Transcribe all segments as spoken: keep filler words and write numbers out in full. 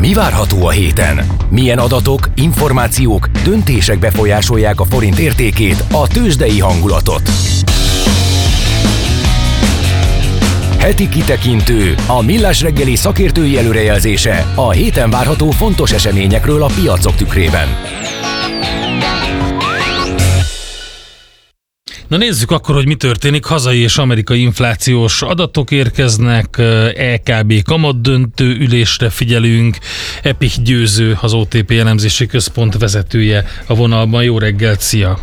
Mi várható a héten? Milyen adatok, információk, döntések befolyásolják a forint értékét, a tőzsdei hangulatot? Heti kitekintő, a Millás reggeli szakértői előrejelzése a héten várható fontos eseményekről a piacok tükrében. Na nézzük akkor, hogy mi történik. Hazai és amerikai inflációs adatok érkeznek, é ká bé kamatdöntő ülésre figyelünk. Epik Győző, az o té pé elemzési központ vezetője a vonalban. Jó reggelt, szia!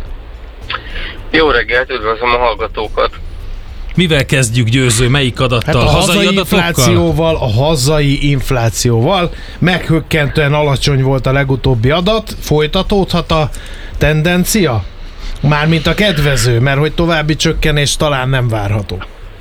Jó reggelt, üdvözlöm a hallgatókat! Mivel kezdjük, Győző? Melyik adattal? Hát a hazai, hazai adatokkal? inflációval, a hazai inflációval. Meghökkentően alacsony volt a legutóbbi adat. Folytatódhat a tendencia? Mármint a kedvező, mert hogy további csökkenés talán nem várható.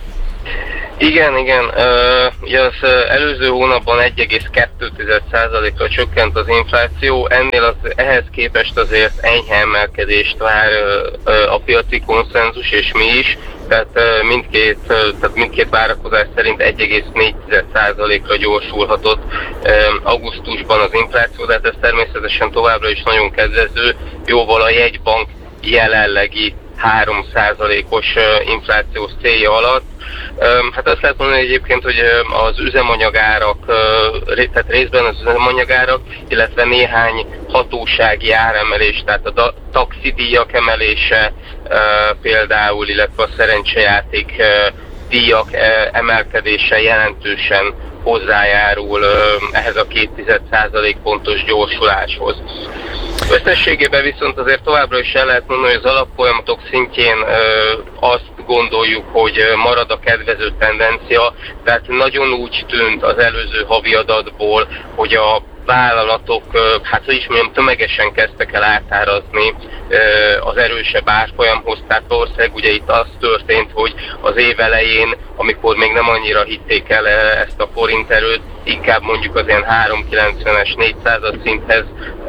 Igen, igen. Ugye az előző hónapban egy egész kettő százalékra csökkent az infláció, ennél az, ehhez képest azért enyhe emelkedést vár a piaci konszenzus, és mi is. Tehát mindkét, tehát mindkét várakozás szerint egy egész négy százalékra gyorsulhatott augusztusban az infláció, de hát ez természetesen továbbra is nagyon kedvező, jóval a jegybank jelenlegi három százalékos inflációs célja alatt. Hát azt lehet mondani egyébként, hogy az üzemanyagárak, tehát részben az üzemanyagárak, illetve néhány hatósági áremelés, tehát a taxidíjak emelése például, illetve a szerencsejáték díjak emelkedése jelentősen hozzájárul ehhez a két százalék pontos gyorsuláshoz. Összességében viszont azért továbbra is el lehet mondani, hogy az alapfolyamatok szintjén azt gondoljuk, hogy marad a kedvező tendencia, tehát nagyon úgy tűnt az előző havi adatból, hogy a vállalatok, hát hogy is mondjam, tömegesen kezdtek el átárazni az erősebb árfolyamhoz, tehát valószínűleg ugye itt az történt, hogy az év elején, amikor még nem annyira hitték el ezt a forint erőt, inkább mondjuk az ilyen három kilencvenes, négyszázas szinthez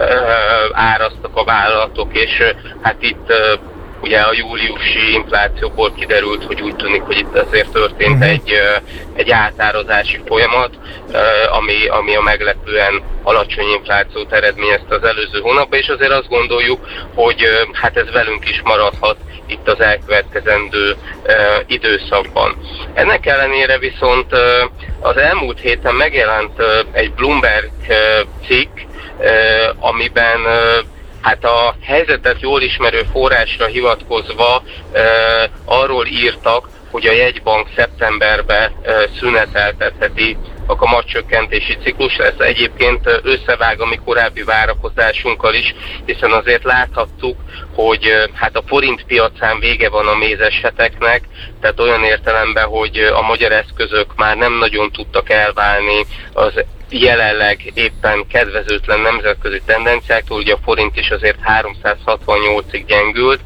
áraztak a vállalatok, és hát itt ugye a júliusi inflációból kiderült, hogy úgy tűnik, hogy itt azért történt uh-huh. egy, egy átárazási folyamat, ami, ami a meglepően alacsony inflációt eredményezte az előző hónapban, és azért azt gondoljuk, hogy hát ez velünk is maradhat itt az elkövetkezendő uh, időszakban. Ennek ellenére viszont uh, az elmúlt héten megjelent uh, egy Bloomberg uh, cikk, uh, amiben uh, hát a helyzetet jól ismerő forrásra hivatkozva uh, arról írtak, hogy a jegybank szeptemberben uh, szüneteltetheti a kamatcsökkentési ciklus. Ez egyébként összevág a mi korábbi várakozásunkkal is, hiszen azért láthattuk, hogy hát a forint piacán vége van a mézeseteknek, tehát olyan értelemben, hogy a magyar eszközök már nem nagyon tudtak elválni az jelenleg éppen kedvezőtlen nemzetközi tendenciáktól, ugye a forint is azért háromszázhatvannyolcig gyengült,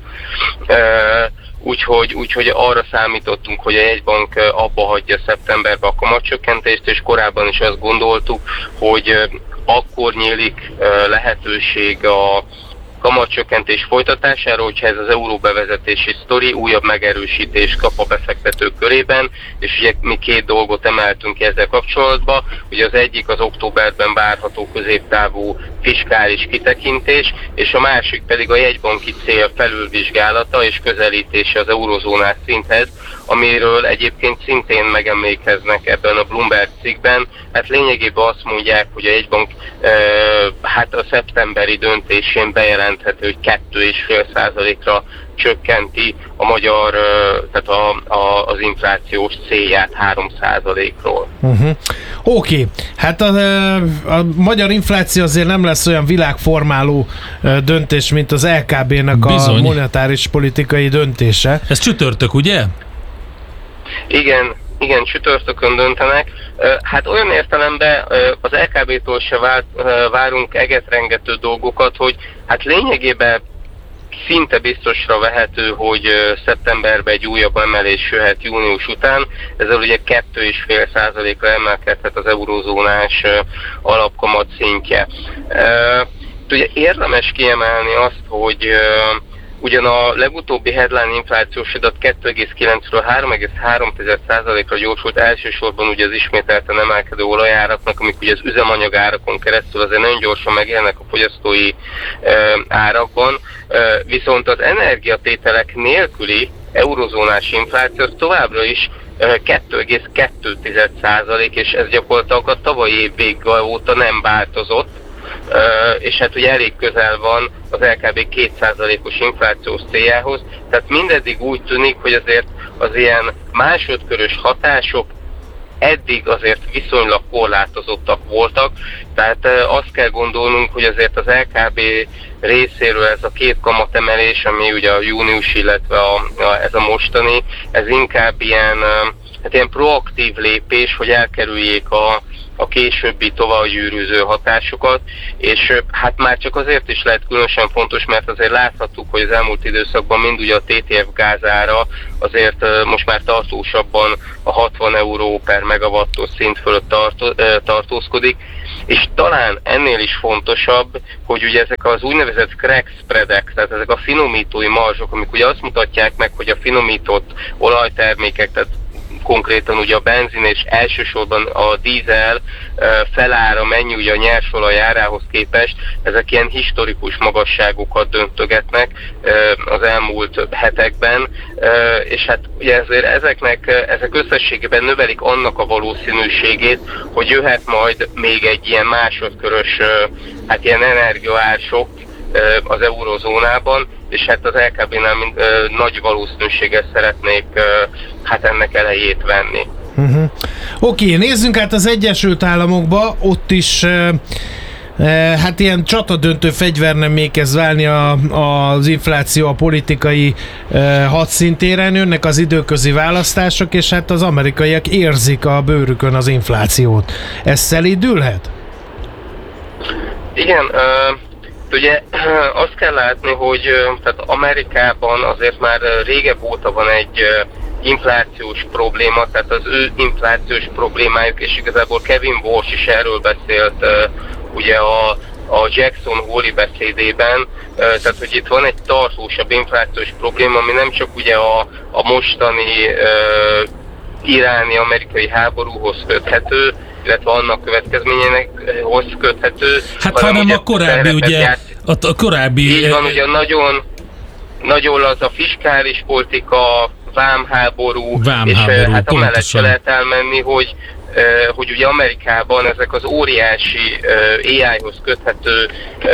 Úgyhogy, úgyhogy arra számítottunk, hogy a jegybank abba hagyja szeptemberben a kamatcsökkentést, és korábban is azt gondoltuk, hogy akkor nyílik lehetőség a kamatcsökkentés folytatására, hogyha ez az euró bevezetési sztori újabb megerősítést kap a befektetők körében, és ugye mi két dolgot emeltünk ki ezzel kapcsolatban, ugye az egyik az októberben várható középtávú fiskális kitekintés, és a másik pedig a jegybanki cél felülvizsgálata és közelítése az eurozónás szinthez, amiről egyébként szintén megemlékeznek ebben a Bloomberg cikkben. Hát lényegében azt mondják, hogy a jegybank e, hát a szeptemberi döntésén bejelenthető, hogy két egész öt százalékra csökkenti a magyar, tehát a, a, az inflációs célját három százalékról. Uh-huh. Oké, okay. Hát a, a magyar infláció azért nem lesz olyan világformáló döntés, mint az é ká bé-nek a monetáris politikai döntése. Ez csütörtök, ugye? Igen, igen, csütörtökön döntenek. Hát olyan értelemben az é ká bé-től se várunk egetrengető dolgokat, hogy hát lényegében szinte biztosra vehető, hogy szeptemberben egy újabb emelés jöhet június után. Ezzel ugye két egész öt százalékra emelkedhet az eurózónás alapkamat szintje. Ugye érdemes kiemelni azt, hogy ugyan a legutóbbi headline inflációs adat kettő egész kilencről három egész három százalékra gyorsult, elsősorban ugye az ismételten emelkedő olajáraknak, amik ugye az üzemanyagárakon keresztül azért nagyon gyorsan megjelennek a fogyasztói e, árakban, e, viszont az energiatételek nélküli eurozónás infláció az továbbra is kettő egész kettő százalék, és ez gyakorlatilag a tavalyi év vége óta nem változott, és hát ugye elég közel van az el ká bé két százalékos inflációs céljához, tehát mindeddig úgy tűnik, hogy azért az ilyen másodkörös hatások eddig azért viszonylag korlátozottak voltak, tehát azt kell gondolnunk, hogy azért az el ká bé részéről ez a két kamatemelés, ami ugye a június, illetve a, a, ez a mostani, ez inkább ilyen, hát ilyen proaktív lépés, hogy elkerüljék a, a későbbi továbbgyűrűző hatásokat, és hát már csak azért is lehet különösen fontos, mert azért láthattuk, hogy az elmúlt időszakban mind ugye a té té ef gázára azért most már tartósabban a hatvan euró per megawattos szint fölött tartó, tartózkodik, és talán ennél is fontosabb, hogy ugye ezek az úgynevezett crack spreadek, tehát ezek a finomítói marzsok, amik ugye azt mutatják meg, hogy a finomított olajtermékek, tehát konkrétan ugye a benzin és elsősorban a dízel felára mennyi ugye a nyersolaj árához képest, ezek ilyen historikus magasságokat döntögetnek az elmúlt hetekben, és hát ugye ezért ezeknek, ezek összességében növelik annak a valószínűségét, hogy jöhet majd még egy ilyen másodkörös, hát ilyen energiaársok az eurozónában, és hát az el ká bé-nál mind, ö, nagy valószínűséggel szeretnék ö, hát ennek elejét venni. Uh-huh. Oké, okay, nézzünk át az Egyesült Államokba, ott is uh, uh, hát ilyen csatadöntő fegyvernemé kezd válni a, a, az infláció a politikai uh, hadszintéren, jönnek az időközi választások, és hát az amerikaiak érzik a bőrükön az inflációt. Ez szelídülhet? Igen, ö, ugye azt kell látni, hogy tehát Amerikában azért már régebb óta van egy inflációs probléma, tehát az ő inflációs problémájuk, és igazából Kevin Walsh is erről beszélt ugye a, a Jackson Hole-i beszédében, tehát hogy itt van egy tartósabb inflációs probléma, ami nem csak ugye a, a mostani uh, iráni-amerikai háborúhoz köthető, illetve annak következményének hoz köthető. Hát hanem a korábbi, ugye, játszik. a, a korábbi... Így van, ugye nagyon, nagyon az a fiskális politika, vámháború, vámháború és hát amellett se pontosan. lehet elmenni, hogy hogy ugye Amerikában ezek az óriási á í-hoz köthető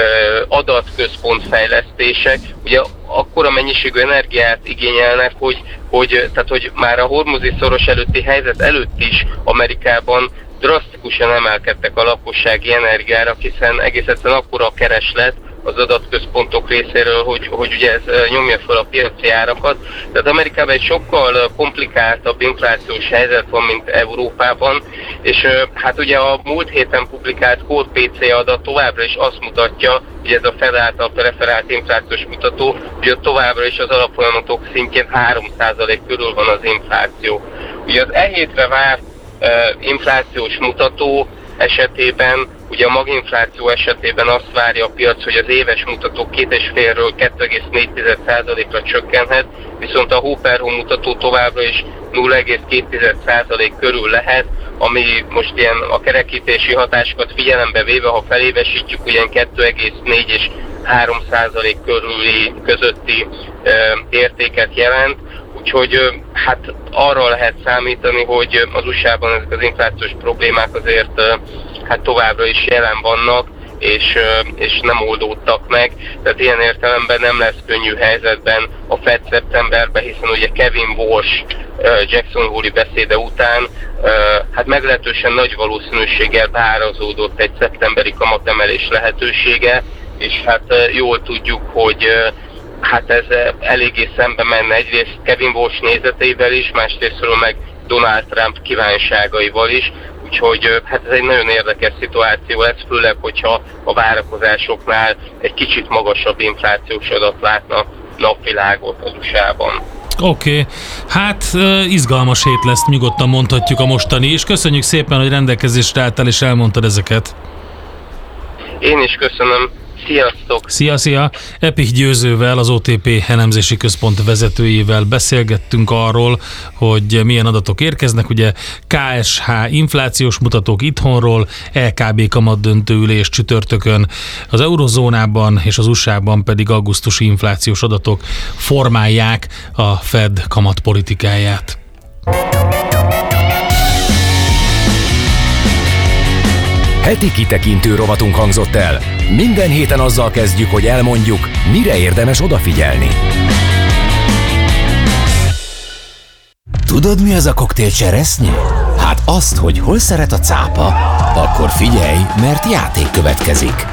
adatközpontfejlesztések ugye akkora mennyiségű energiát igényelnek, hogy, hogy, tehát, hogy már a hormuzi szoros előtti helyzet előtt is Amerikában drasztikusan emelkedtek a lakossági energiára, hiszen egész egyszerűen akkora a kereslet az adatközpontok részéről, hogy, hogy ugye ez nyomja fel a piaci árakat. Tehát Amerikában egy sokkal komplikáltabb inflációs helyzet van, mint Európában, és hát ugye a múlt héten publikált Core pé cé adat továbbra is azt mutatja, hogy ez a Fed által preferált inflációs mutató, hogy továbbra is az alapfolyamatok szintjén három százalék körül van az infláció. Ugye az e hétre várt uh, inflációs mutató esetében, ugye a maginfláció esetében azt várja a piac, hogy az éves mutató két egész ötről kettő egész négy százalékra csökkenhet, viszont a hó per hó mutató továbbra is nulla egész két százalék körül lehet, ami most ilyen a kerekítési hatásokat figyelembe véve, ha felévesítjük, ilyen kettő egész négy és három százalék körüli közötti e, értéket jelent. Úgyhogy hát arra lehet számítani, hogy az u es á-ban ezek az inflációs problémák azért hát továbbra is jelen vannak, és, és nem oldódtak meg. Tehát ilyen értelemben nem lesz könnyű helyzetben a Fed szeptemberben, hiszen ugye Kevin Walsh Jackson Hole-i beszéde után hát meglehetősen nagy valószínűséggel beárazódott egy szeptemberi kamatemelés lehetősége, és hát jól tudjuk, hogy hát ez eléggé szembe menne egyrészt Kevin Walsh nézeteivel is, másrésztről meg Donald Trump kívánságaival is, úgyhogy hát ez egy nagyon érdekes szituáció lesz, főleg, hogyha a várakozásoknál egy kicsit magasabb inflációs adat látna napvilágot az u es á-ban. Oké, okay. Hát izgalmas hét lesz, nyugodtan mondhatjuk a mostani, és köszönjük szépen, hogy rendelkezésre álltál és elmondtad ezeket. Én is köszönöm, Sziasztok! Szia, szia! Epich Győzővel, az o té pé elemzési központ vezetőjével beszélgettünk arról, hogy milyen adatok érkeznek. Ugye ká es há inflációs mutatók itthonról, é ká bé kamatdöntő ülés csütörtökön az eurozónában, és az u es á-ban pedig augusztusi inflációs adatok formálják a Fed kamatpolitikáját. Heti kitekintő rovatunk hangzott el. Minden héten azzal kezdjük, hogy elmondjuk, mire érdemes odafigyelni. Tudod, mi az a koktél cseresznye? Hát azt, hogy hol szeret a cápa, akkor figyelj, mert játék következik.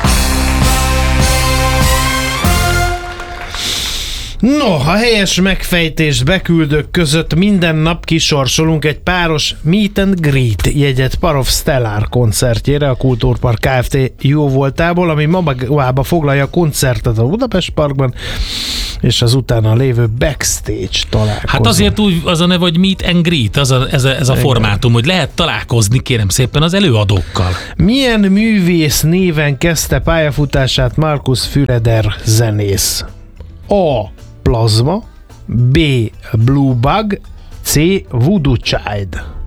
No, a helyes megfejtést beküldők között minden nap kisorsolunk egy páros Meet and Greet jegyet Parov Stellar koncertjére a Kultúrpark Kft. Jó voltából, ami magába foglalja a koncertet a Budapest Parkban, és az utána lévő backstage találkozó. Hát azért úgy az a neve, hogy Meet and Greet, az a, ez, a, ez a formátum, hogy lehet találkozni, kérem szépen, az előadókkal. Milyen művész néven kezdte pályafutását Markus Füreder zenész? A. Plazma, B. Blue Bug, C. Voodoo Child.